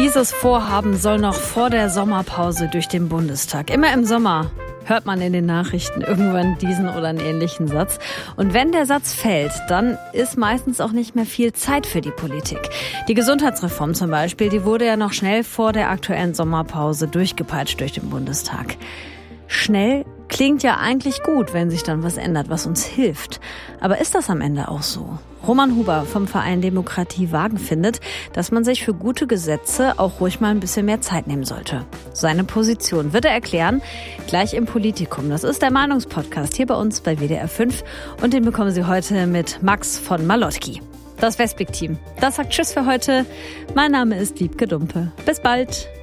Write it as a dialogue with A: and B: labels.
A: Dieses Vorhaben soll noch vor der Sommerpause durch den Bundestag. Immer im Sommer hört man in den Nachrichten irgendwann diesen oder einen ähnlichen Satz. Und wenn der Satz fällt, dann ist meistens auch nicht mehr viel Zeit für die Politik. Die Gesundheitsreform zum Beispiel, die wurde ja noch schnell vor der aktuellen Sommerpause durchgepeitscht durch den Bundestag. Schnell klingt ja eigentlich gut, wenn sich dann was ändert, was uns hilft. Aber ist das am Ende auch so? Roman Huber vom Verein Demokratie Wagen findet, dass man sich für gute Gesetze auch ruhig mal ein bisschen mehr Zeit nehmen sollte. Seine Position wird er erklären, gleich im Politikum. Das ist der Meinungspodcast hier bei uns bei WDR 5 und den bekommen Sie heute mit Max von Malotki. Das Westwig-Team. Das sagt Tschüss für heute. Mein Name ist Wiebke Dumpe. Bis bald.